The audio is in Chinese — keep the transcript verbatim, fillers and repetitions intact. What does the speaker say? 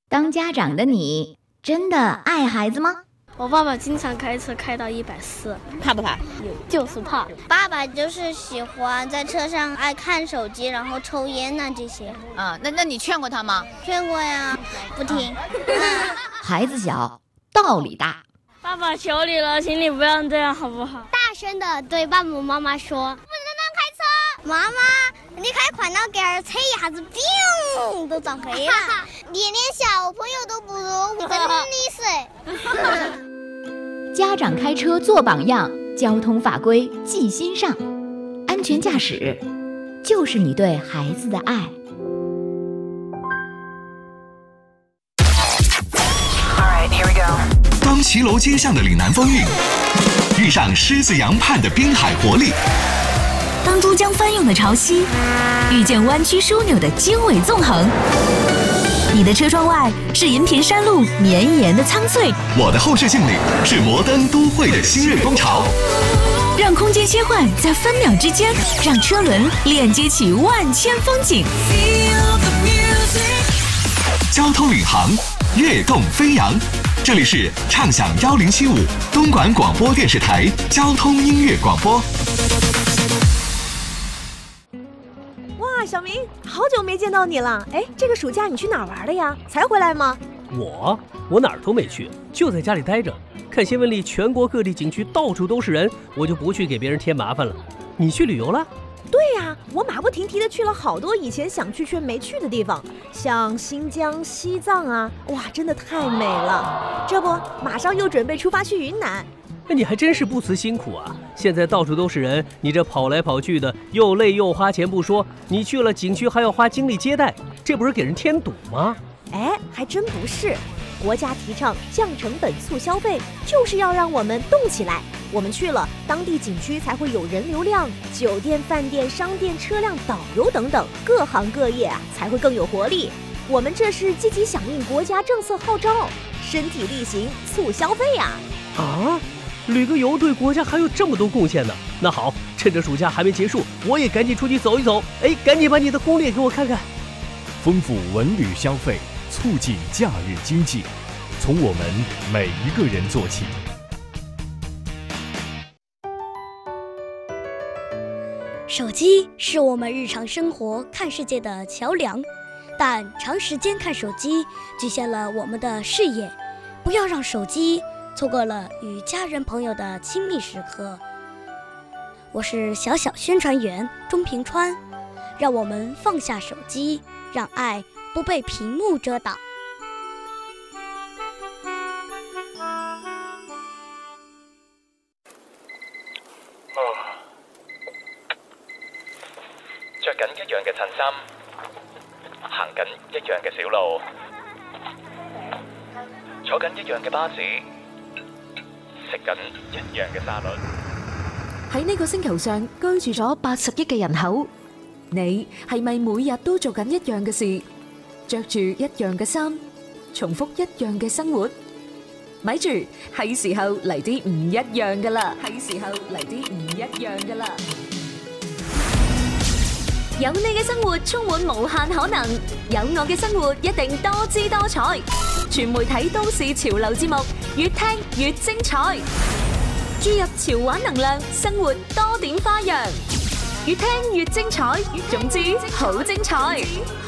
当家长的你真的爱孩子吗？ 我爸爸经常开车开到一百四， 怕不怕？ 就是怕。 爸爸就是喜欢在车上爱看手机，然后抽烟呐、啊、这些。 啊，那那你劝过他吗？ 劝过呀，不听。 孩子小，道理大。 爸爸求你了，请你不要这样好不好？ 大声的对爸爸妈妈说：“不能乱开车！妈妈，你开快点，给儿车一下子，biu都撞飞了。你连小朋友都不如，真的是。” 家长开车做榜样，交通法规记心上，安全驾驶就是你对孩子的爱。 当骑楼街巷的岭南风韵遇上狮子洋畔的滨海活力， 当珠江翻涌的潮汐遇见弯曲枢纽的经纬纵横，你的车窗外是银屏山路绵延的苍翠， 我的后视镜里是摩登都会的新锐风潮。 让空间切换在分秒之间，让车轮链接起万千风景。 交通领航，跃动飞扬。这里是畅享一零七五东莞广播电视台交通音乐广播。 哇，小明，好久没见到你了。哎，这个暑假你去哪儿玩了呀？才回来吗？ 我我哪儿都没去，就在家里待着。看新闻里全国各地景区到处都是人，我就不去给别人添麻烦了。你去旅游了？ 对呀，我马不停蹄的去了好多以前想去却没去的地方，像新疆、西藏啊，哇，真的太美了。这不，马上又准备出发去云南。 那你还真是不辞辛苦啊！现在到处都是人，你这跑来跑去的，又累又花钱不说，你去了景区还要花精力接待，这不是给人添堵吗？ 哎，还真不是。国家提倡降成本促消费，就是要让我们动起来。我们去了当地景区，才会有人流量，酒店、饭店、商店、车辆、导游等等，各行各业啊才会更有活力。我们这是积极响应国家政策号召，身体力行促消费呀！ 啊，旅个游对国家还有这么多贡献呢。那好，趁着暑假还没结束，我也赶紧出去走一走。哎，赶紧把你的攻略给我看看。 丰富文旅消费，促进假日经济，从我们每一个人做起。 手机是我们日常生活看世界的桥梁，但长时间看手机局限了我们的视野，不要让手机错过了与家人朋友的亲密时刻。我是小小宣传员钟平川，让我们放下手机，让爱不被屏幕遮挡。 着緊一樣嘅襯衫，行緊一樣嘅小路，坐緊一樣嘅巴士，食緊一樣嘅沙律。 喺呢個星球上居住咗八十億嘅人口，你係咪每日都做緊一樣嘅事，着住一樣嘅衫，重複一樣嘅生活？咪住，係時候嚟啲唔一樣㗎喇！係時候嚟啲唔一樣㗎喇！有你嘅生活充滿無限可能，有我嘅生活一定多姿多彩。全媒體都市潮流節目，越聽越精彩。注入潮玩能量，生活多點花樣，越聽越精彩。總之好精彩。